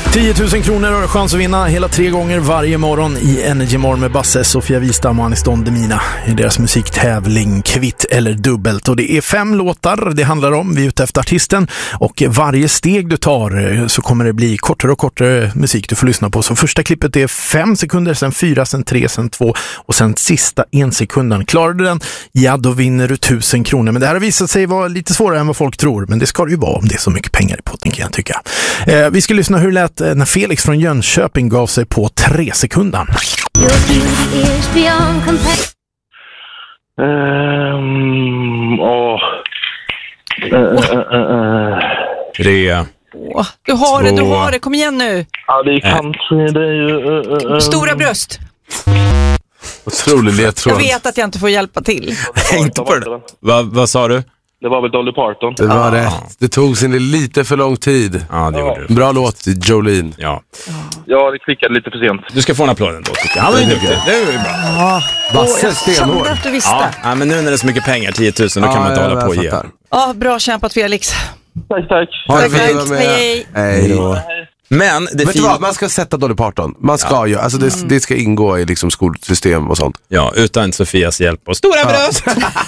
10 000 kronor har chans att vinna hela 3 gånger varje morgon i Energy Morgon med Basse, Sofia Wistam och Anis Don Demina i deras musiktävling Kvitt eller dubbelt. Och det är 5 låtar det handlar om, vi är ute efter artisten, och varje steg du tar så kommer det bli kortare och kortare musik du får lyssna på. Så första klippet är 5 sekunder, sen 4, sen 3, sen 2 och sen sista 1 sekunden. Klarar du den, ja då vinner du 1000 kronor. Men det här har visat sig vara lite svårare än vad folk tror, men det ska det ju vara om det är så mycket pengar i potten, kan jag tycka. Vi ska lyssna hur det lät när Felix från Jönköping gav sig på 3 sekunder. Tre. Du har det, kom igen nu. Ja, det är country, det är ju... Stora bröst. Otrolig ledtråd. Jag vet att jag inte får hjälpa till. Inte på det. Vad sa du? Det var väl Dolly Parton. Det var rätt. Det tog sin lite för lång tid. Ja, det gjorde du. Bra låt, Jolene. Ja. Ja, det klickade lite för sent. Du ska få en applåd ändå, tycker jag. Han var ju duktig. Det är ju bra. Basse Jag kände stenhård. att du visste. Ja, men nu när det är så mycket pengar, 10 000, då kan man inte hålla på och ge. Ja, bra kämpat Felix. Tack. Ha det Tack. fint. Hej. Hej. Men det Vet du vad, man ska sätta Dolly Parton. Man ska ju, alltså det ska ingå i liksom skolsystem och sånt. Ja, utan Sofias hjälp och stora bröst.